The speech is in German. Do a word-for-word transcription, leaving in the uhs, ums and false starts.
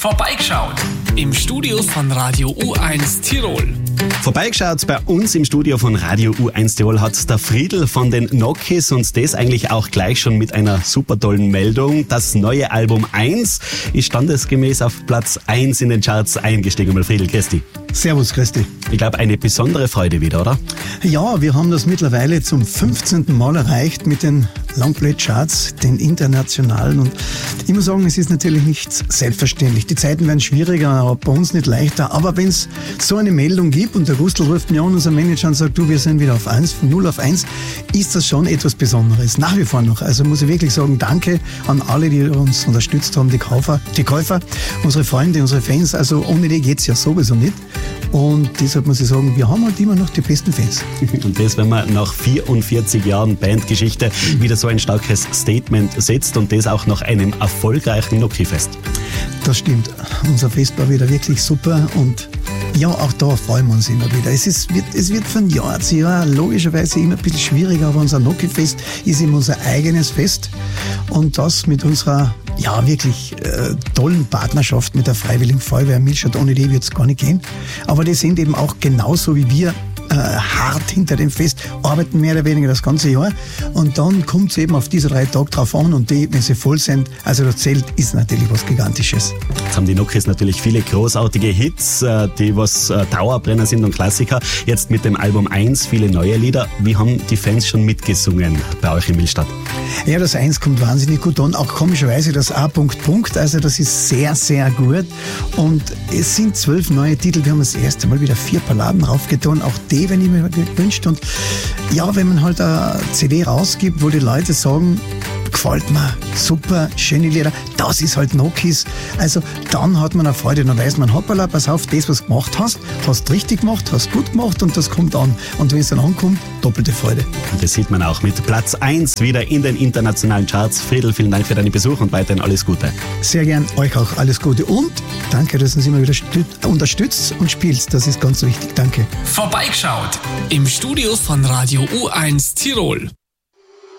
Vorbeigeschaut im Studio von Radio U eins Tirol. Vorbeigeschaut bei uns im Studio von Radio U eins Tirol hat der Friedl von den Nokis und das eigentlich auch gleich schon mit einer super tollen Meldung. Das neue Album eins ist standesgemäß auf Platz eins in den Charts eingestiegen. Mal Friedl, grüß dich. Servus, grüß dich. Ich glaube, eine besondere Freude wieder, oder? Ja, wir haben das mittlerweile zum fünfzehnten Mal erreicht mit den Longplay-Charts, den internationalen. Und ich muss sagen, es ist natürlich nicht selbstverständlich. Die Zeiten werden schwieriger, aber bei uns nicht leichter. Aber wenn es so eine Meldung gibt und der Gustl ruft mir an, unser Manager, und sagt, du, wir sind wieder auf eins, von null auf eins, ist das schon etwas Besonderes. Nach wie vor noch. Also muss ich wirklich sagen, danke an alle, die uns unterstützt haben, die Käufer, die Käufer, unsere Freunde, unsere Fans. Also ohne die geht's ja sowieso nicht. Und deshalb muss ich sagen, wir haben halt immer noch die besten Fans. Und das, wenn man nach vierundvierzig Jahren Bandgeschichte wieder so ein starkes Statement setzt und das auch nach einem erfolgreichen Noki-Fest. Das stimmt. Unser Fest war wieder wirklich super und ja, auch da freuen wir uns immer wieder. Es, ist, wird, es wird von Jahr zu Jahr logischerweise immer ein bisschen schwieriger, aber unser Noki-Fest ist immer unser eigenes Fest und das mit unserer ja wirklich äh, tollen Partnerschaft mit der Freiwilligen Feuerwehr Milstadt. Ohne die wird es gar nicht gehen. Aber die sind eben auch genauso wie wir äh, hart hinter dem Fest, arbeiten mehr oder weniger das ganze Jahr und dann kommt es eben auf diese drei Tage drauf an und die, wenn sie voll sind, also das Zelt ist natürlich was Gigantisches. Jetzt haben die Nokis natürlich viele großartige Hits, äh, die was äh, Dauerbrenner sind und Klassiker. Jetzt mit dem Album eins viele neue Lieder. Wie haben die Fans schon mitgesungen bei euch in Milstadt? Ja, das eins kommt wahnsinnig gut an, auch komischerweise das A. Punkt, Punkt, also das ist sehr, sehr gut und es sind zwölf neue Titel, wir haben das erste Mal wieder vier Balladen draufgetan, auch die, wenn ich mir gewünscht und ja, wenn man halt eine C D rausgibt, wo die Leute sagen, gefällt mir, super, schöne Lieder, das ist halt Nokis. Also dann hat man eine Freude, dann weiß man, hoppala, pass auf, das, was du gemacht hast, hast richtig gemacht, hast gut gemacht und das kommt an. Und wenn es dann ankommt, doppelte Freude. Und das sieht man auch mit Platz eins wieder in den internationalen Charts. Friedl, vielen Dank für deinen Besuch und weiterhin alles Gute. Sehr gern, euch auch alles Gute und danke, dass ihr uns immer wieder unterstützt und spielt. Das ist ganz wichtig. Danke. Vorbeigeschaut im Studio von Radio U eins Tirol.